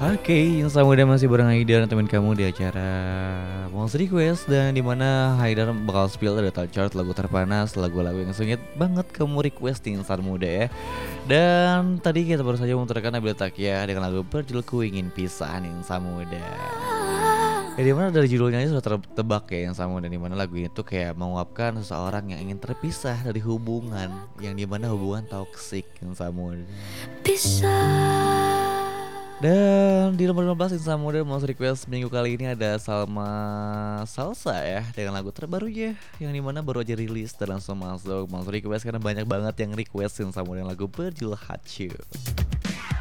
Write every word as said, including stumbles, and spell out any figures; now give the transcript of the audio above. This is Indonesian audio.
Oke, yang sama udah masih bareng Haidar dan teman kamu di acara Monster Request. Dan dimana Haidar bakal spill data chart lagu terpanas, lagu-lagu yang sengit banget kamu requesting insan muda ya. Dan tadi kita baru saja memutarkan Nabila Takia dengan lagu Berjulku Ingin Pisah nih insan muda. Ya dimana dari judulnya aja sudah tertebak ya yang sama, dan dimana lagu ini tuh kayak menguapkan seseorang yang ingin terpisah dari hubungan, yang dimana hubungan toksik yang sama. Bisa. Dan di nomor lima belas Insan Muda Monster Request minggu kali ini ada Salma Salsa ya dengan lagu terbarunya yang dimana baru aja rilis dan langsung masuk Monster Request karena banyak banget yang request Insan Muda yang lagu Berjul Hachu.